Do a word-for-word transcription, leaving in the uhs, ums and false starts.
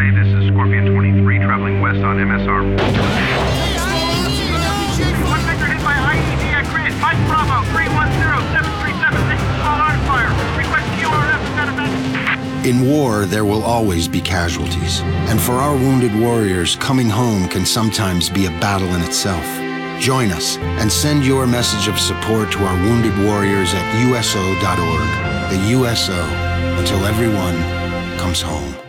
X-ray, this is Scorpion twenty-three traveling west on M S R. One sector hit by I E D at grid. Mike Bravo, three one zero seven three seven, taking small arms fire. Request Q R F status. In war, there will always be casualties. And for our wounded warriors, coming home can sometimes be a battle in itself. Join us and send your message of support to our wounded warriors at U S O dot org. The U S O, until everyone comes home.